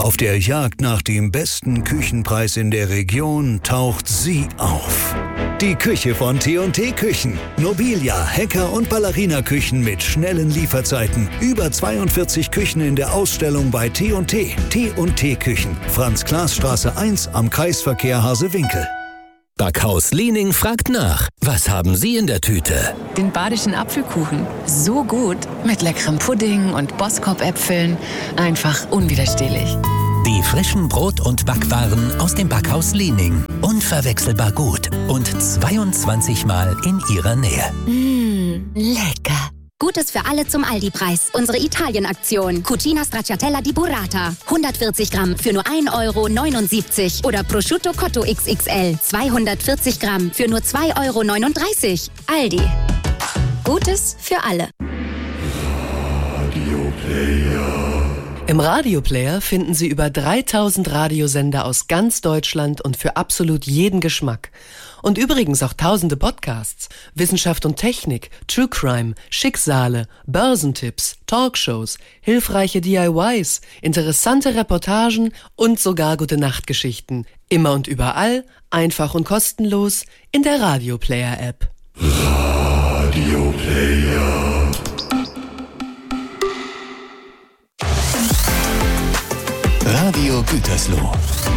Auf der Jagd nach dem besten Küchenpreis in der Region taucht sie auf. Die Küche von T&T Küchen. Nobilia, Hacker- und Ballerina-Küchen mit schnellen Lieferzeiten. Über 42 Küchen in der Ausstellung bei T&T. T&T Küchen. Franz-Klaas-Straße 1 am Kreisverkehr Hasewinkel. Backhaus Liening fragt nach. Was haben Sie in der Tüte? Den badischen Apfelkuchen. So gut. Mit leckerem Pudding und Boskop-Äpfeln. Einfach unwiderstehlich. Die frischen Brot- und Backwaren aus dem Backhaus Liening. Unverwechselbar gut und 22 Mal in Ihrer Nähe. Lecker. Gutes für alle zum Aldi-Preis. Unsere Italien-Aktion. Cucina Stracciatella di Burrata. 140 Gramm für nur 1,79 € Oder Prosciutto Cotto XXL. 240 Gramm für nur 2,39 €. Aldi. Gutes für alle. Im Radioplayer finden Sie über 3000 Radiosender aus ganz Deutschland und für absolut jeden Geschmack. Und übrigens auch tausende Podcasts, Wissenschaft und Technik, True Crime, Schicksale, Börsentipps, Talkshows, hilfreiche DIYs, interessante Reportagen und sogar Gute-Nacht-Geschichten. Immer und überall, einfach und kostenlos in der Radioplayer-App. Radioplayer. Radio Gütersloh.